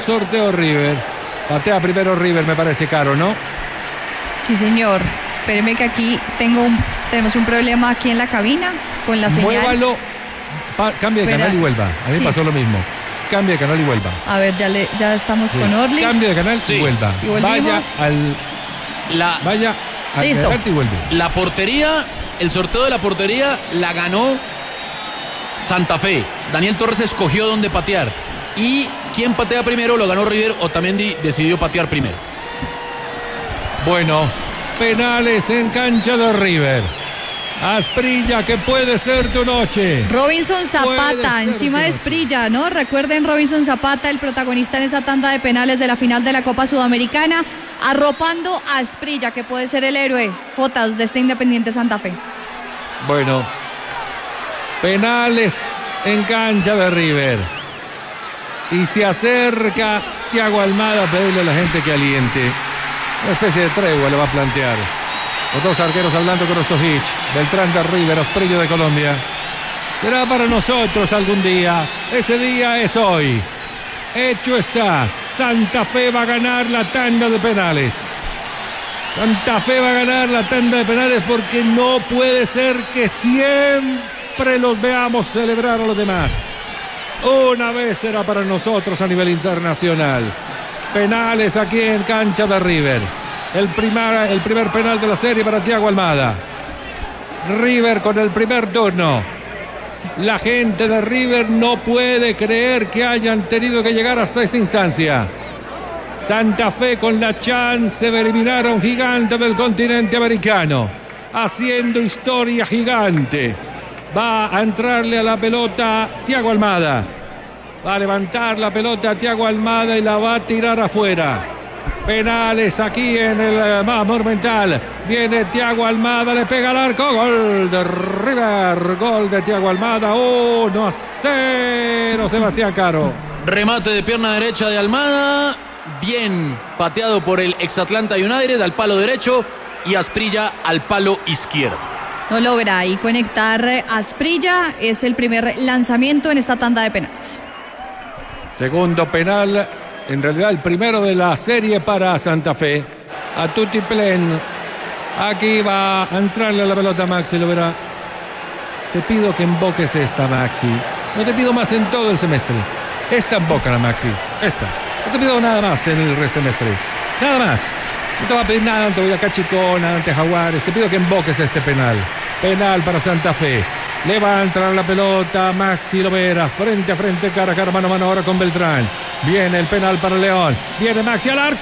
sorteo River. Patea primero River, me parece, Caro, ¿no? Sí, señor. Espéreme que aquí tenemos un problema aquí en la cabina con la señal. Muévalo, cambie de canal y vuelva. A mí sí. pasó lo mismo. Cambie de canal y vuelva. A ver, ya estamos con Orly. Cambie de canal y vuelva. Y vaya al Listo. y vuelve. La portería, el sorteo de la portería la ganó Santa Fe. Daniel Torres escogió dónde patear. Y quien patea primero lo ganó River. Otamendi decidió patear primero. Bueno, penales en cancha de River. Asprilla, que puede ser tu noche. Robinson Zapata encima de Asprilla, ¿no? Recuerden, Robinson Zapata, el protagonista en esa tanda de penales de la final de la Copa Sudamericana, arropando a Asprilla, que puede ser el héroe Jotas de este Independiente Santa Fe. Bueno, penales en cancha de River. Y se acerca Thiago Almada a pedirle a la gente que aliente. Una especie de tregua le va a plantear. Los dos arqueros hablando con Ostojic. Beltrán de River, Asprilla de Colombia. Será para nosotros algún día. Ese día es hoy. Hecho está. Santa Fe va a ganar la tanda de penales. Santa Fe va a ganar la tanda de penales porque no puede ser que siempre los veamos celebrar a los demás. Una vez será para nosotros a nivel internacional. Penales aquí en cancha de River. El primer penal de la serie para Thiago Almada. River con el primer turno. La gente de River no puede creer que hayan tenido que llegar hasta esta instancia. Santa Fe con la chance de eliminar a un gigante del continente americano. Haciendo historia gigante. Va a entrarle a la pelota Thiago Almada. Va a levantar la pelota Thiago Almada y la va a tirar afuera. Penales aquí en el Monumental. Viene Thiago Almada, le pega al arco. Gol de River. Gol de Thiago Almada. 1-0. Sebastián Caro. Remate de pierna derecha de Almada. Bien pateado por el ex Atlanta United al palo derecho. Y Asprilla al palo izquierdo. No logra ahí conectar Asprilla. Es el primer lanzamiento en esta tanda de penales. Segundo penal. En realidad el primero de la serie para Santa Fe. A tutti plen. Aquí va a entrarle a la pelota Maxi, lo verá. Te pido que emboques esta, Maxi. No te pido más en todo el semestre. Esta emboca la Maxi. Esta. No te pido nada más en el semestre. Nada más. No te voy a pedir nada ante Boyacá Chicó, nada ante Jaguares. Te pido que emboques este penal. Penal para Santa Fe. Le va a entrar la pelota Maxi Lovera, frente a frente, cara a cara, mano a mano ahora con Beltrán. Viene el penal para León. Viene Maxi al arco.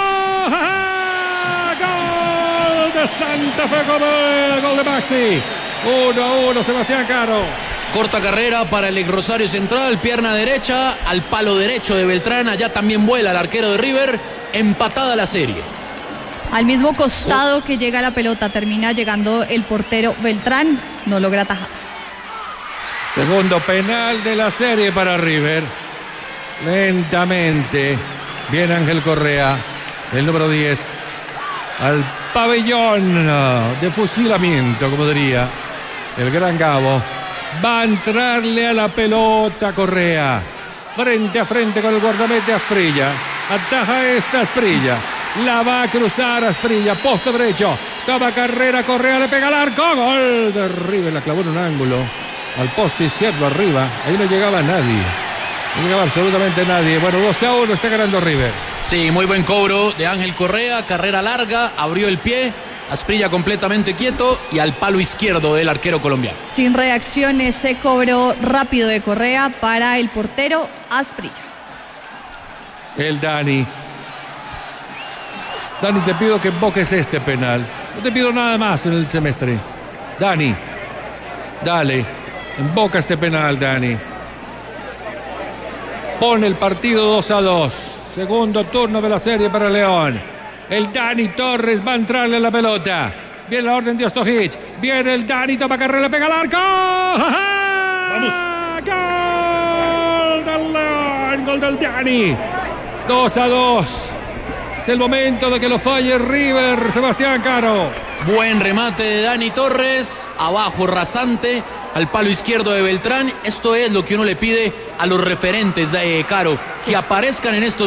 ¡Gol de Santa Fe! Gol de Maxi. 1-1, Sebastián Caro. Corta carrera para el ex Rosario Central, pierna derecha al palo derecho de Beltrán. Allá también vuela el arquero de River. Empatada la serie. Al mismo costado que llega la pelota, termina llegando el portero Beltrán, no logra atajar. Segundo penal de la serie para River. Lentamente viene Ángel Correa, el número 10, al pabellón de fusilamiento, como diría el gran Gabo. Va a entrarle a la pelota Correa, frente a frente con el guardamete Asprilla. Ataja esta Asprilla. La va a cruzar Asprilla, poste derecho. Toma carrera, Correa, le pega al arco. Gol de River, la clavó en un ángulo. Al poste izquierdo arriba. Ahí no llegaba nadie. No llegaba absolutamente nadie. Bueno, 2-1, está ganando River. Sí, muy buen cobro de Ángel Correa. Carrera larga, abrió el pie. Asprilla completamente quieto y al palo izquierdo del arquero colombiano. Sin reacción, ese cobro rápido de Correa para el portero Asprilla. El Dani. Dani, te pido que emboques este penal. No te pido nada más en el semestre. Dani, dale, emboca este penal, Dani. Pone el partido 2-2. Segundo turno de la serie para León. El Dani Torres va a entrarle a la pelota. Viene la orden de Ostojic. Viene el Dani, toma carrera, le pega al arco. ¡Vamos! ¡Gol del León! ¡Gol del Dani! 2-2. Es el momento de que lo falle River, Sebastián Caro. Buen remate de Dani Torres, abajo rasante, al palo izquierdo de Beltrán. Esto es lo que uno le pide a los referentes de Caro, que aparezcan en estos